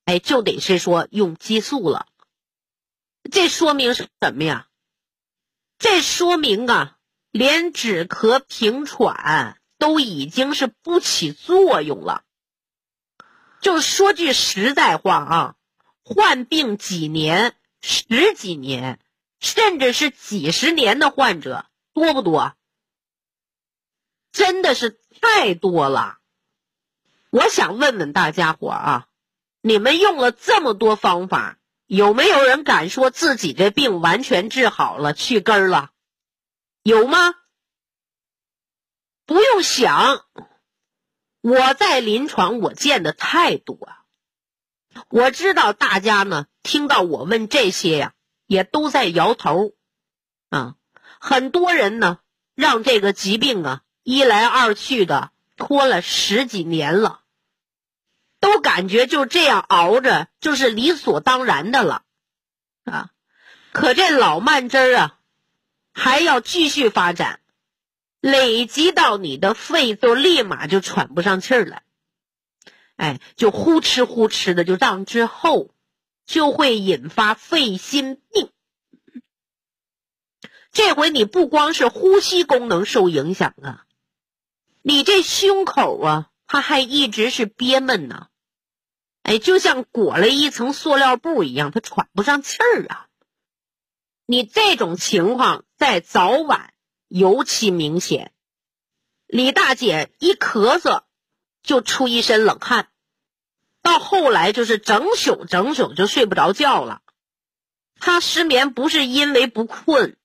就得是说用激素了。这说明是什么呀？这说明啊，连止咳平喘都已经是不起作用了。就说句实在话啊，患病几年、十几年，甚至是几十年的患者多不多？真的是太多了。我想问问大家伙啊，你们用了这么多方法，有没有人敢说自己这病完全治好了、去根儿了？有吗？不用想，我在临床我见的太多啊。我知道大家呢，听到我问这些呀，也都在摇头啊。很多人呢，让这个疾病啊，一来二去的拖了十几年了，都感觉就这样熬着就是理所当然的了啊。可这老慢支儿啊，还要继续发展，累积到你的肺就立马就喘不上气儿来。就呼哧呼哧的就让之后就会引发肺心病。这回你不光是呼吸功能受影响啊，你这胸口啊，它还一直是憋闷呢。就像裹了一层塑料布一样，它喘不上气儿啊。你这种情况在早晚尤其明显。李大姐一咳嗽就出一身冷汗，到后来就是整宿就睡不着觉了。她失眠不是因为不困，